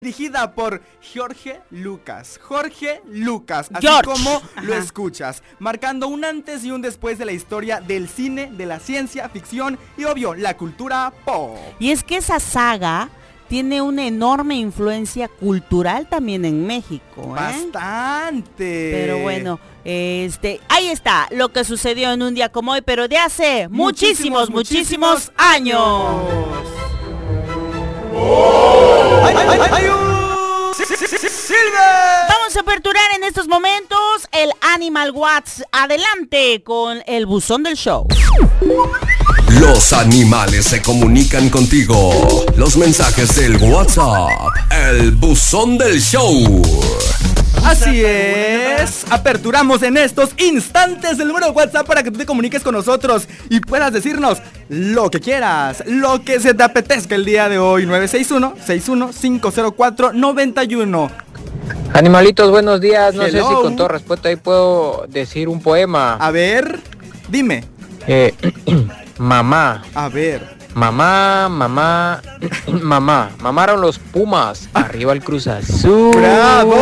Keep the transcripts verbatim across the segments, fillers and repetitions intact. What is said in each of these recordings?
Dirigida por Jorge Lucas. Jorge Lucas, así George. como lo Ajá. escuchas, marcando un antes y un después de la historia del cine, de la ciencia ficción y obvio, la cultura pop. Y es que esa saga tiene una enorme influencia cultural también en México, ¿eh? Bastante. Pero bueno, este, ahí está lo que sucedió en un día como hoy, pero de hace muchísimos, muchísimos, muchísimos años. ¡Oh! ¡Ay, ay, ay, ay, uh! ¡Sí, sí, sí, sí, Silver! Vamos a aperturar en estos momentos el Animal Watts. Adelante con el buzón del show. Los animales se comunican contigo. Los mensajes del WhatsApp. El buzón del show. Así es, aperturamos en estos instantes el número de WhatsApp para que tú te comuniques con nosotros y puedas decirnos lo que quieras, lo que se te apetezca el día de hoy. Nueve seis uno, seis uno cinco cero cuatro, nueve uno. Animalitos, buenos días. No Hello. sé si con todo respeto ahí puedo decir un poema. A ver, dime. Eh, mamá, A ver. mamá, mamá, mamá, mamaron los Pumas. Arriba el Cruz Azul. ¡Bravo!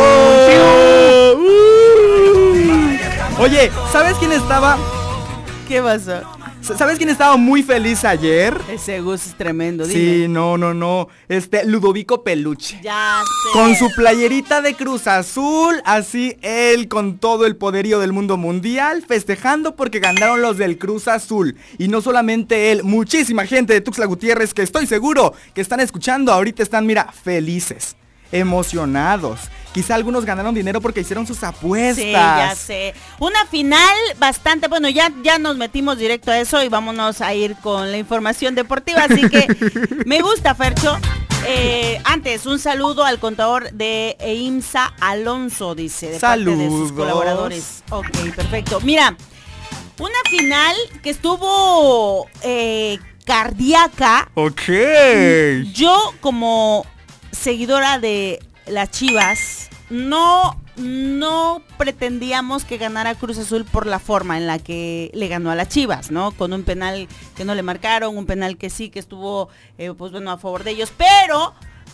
Uh. Oye, ¿sabes quién estaba? ¿Qué pasó? ¿Sabes quién estaba muy feliz ayer? Ese Gus es tremendo, dime. Sí, no, no, no. Este, Ludovico Peluche. Ya sé. Con su playerita de Cruz Azul, así él con todo el poderío del mundo mundial, festejando porque ganaron los del Cruz Azul. Y no solamente él, muchísima gente de Tuxtla Gutiérrez que estoy seguro que están escuchando, ahorita están, mira, felices, emocionados. Quizá algunos ganaron dinero porque hicieron sus apuestas. Sí, ya sé. Una final bastante, bueno, ya, ya nos metimos directo a eso y vámonos a ir con la información deportiva, así que me gusta, Fercho. Eh, antes, un saludo al contador de IMSA, Alonso, dice, de Saludos. parte de sus colaboradores. Ok, perfecto. Mira, una final que estuvo eh, cardíaca. Ok. Yo, como seguidora de las Chivas, no, no pretendíamos que ganara Cruz Azul por la forma en la que le ganó a las Chivas, ¿no? Con un penal que no le marcaron, un penal que sí, que estuvo, eh, pues bueno, a favor de ellos. Pero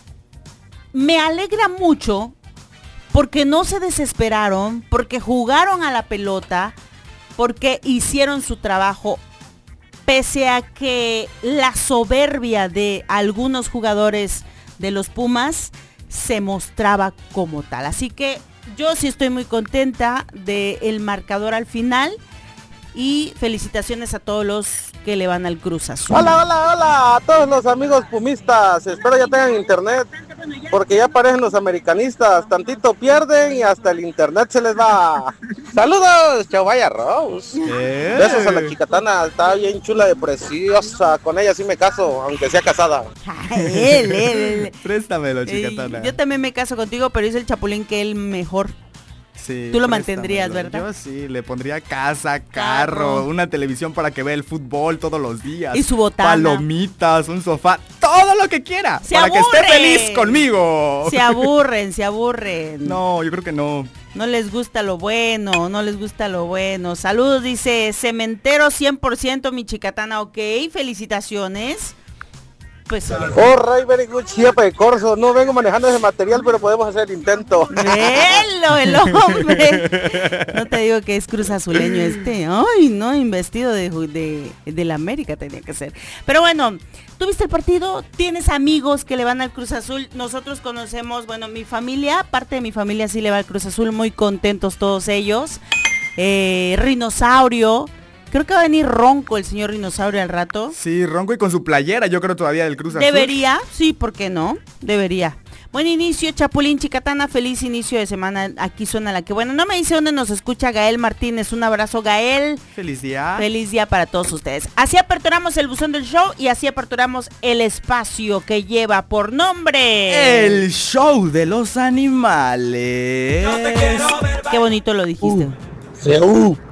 me alegra mucho porque no se desesperaron, porque jugaron a la pelota, porque hicieron su trabajo, pese a que la soberbia de algunos jugadores de los Pumas se mostraba como tal. Así que yo sí estoy muy contenta del marcador al final y felicitaciones a todos los que le van al Cruz Azul. Hola, hola, hola a todos los amigos pumistas. Espero ya tengan internet, porque ya parecen los americanistas. Tantito pierden y hasta el internet se les va. Saludos, Chavaya Rose. Eh. Besos a la chicatana, está bien chula de preciosa. Con ella sí me caso, aunque sea casada. él, él, él. Préstamelo, Eh, chicatana. yo también me caso contigo, pero dice el Chapulín que él mejor. Sí, Tú lo préstamelo. mantendrías, ¿verdad? Yo sí, le pondría casa, carro, Carro. una televisión para que vea el fútbol todos los días. Y su botana. Palomitas, un sofá, todo lo que quiera. Se para que esté aburren. feliz conmigo. Se aburren, se aburren. No, yo creo que no. No les gusta lo bueno, no les gusta lo bueno. Saludos, dice Cementero cien por ciento, mi chicatana, ok, felicitaciones. Pues, Oh, Ray, very good, Chiapa de Corso. No vengo manejando ese material, pero podemos hacer el intento. velo el hombre. No te digo que es cruz azuleño este. Ay, no, investido de, de, de la América tenía que ser. Pero bueno, ¿tú viste el partido? ¿Tienes amigos que le van al Cruz Azul? Nosotros conocemos, bueno, mi familia, parte de mi familia sí le va al Cruz Azul, muy contentos todos ellos. Eh, Rinosaurio. Creo que va a venir ronco el señor Rinosaurio al rato. Sí, ronco y con su playera, yo creo todavía del Cruz Azul. Debería, sí, ¿por qué no? Debería. Buen inicio, Chapulín, chicatana, feliz inicio de semana. Aquí suena la que buena. No me dice dónde nos escucha Gael Martínez. Un abrazo, Gael. Feliz día. Feliz día para todos ustedes. Así aperturamos el buzón del show y así aperturamos el espacio que lleva por nombre El show de los animales. Qué bonito lo dijiste. C U